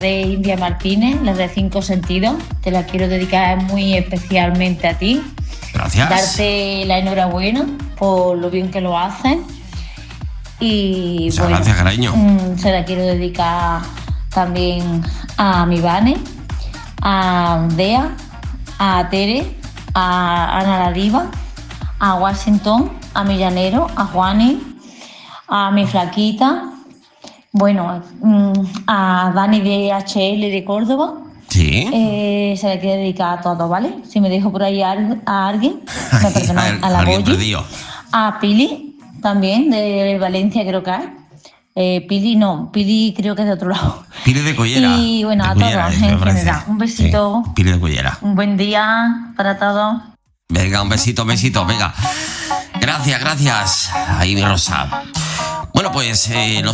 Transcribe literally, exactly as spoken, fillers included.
de India Martínez, la de Cinco Sentidos. Te la quiero dedicar muy especialmente a ti. Gracias. Darte la enhorabuena por lo bien que lo haces. Y Muchas bueno, gracias, cariño. mm, se la quiero dedicar también a mi Vane, a Dea, a Tere, a Ana la Diva, a Washington, a mi llanero, a Juani, a mi flaquita, bueno, mm, a Dani de H L de Córdoba. Sí. Eh, se la quiero dedicar a todos, ¿vale? Si me dejo por ahí a, a alguien, me perdono, a, a la alguien Goyi, perdido. a Pili, también, de Valencia creo que es. Eh, Pili no, Pili creo que es de otro lado. Pili de Cullera. Y bueno, de a Cullera, todos es, me en parece. general. Un besito. Sí, Pili de Cullera. Un buen día para todos. Venga, un besito, besito, venga. Gracias, gracias. Ahí mi Rosa. Bueno, pues eh,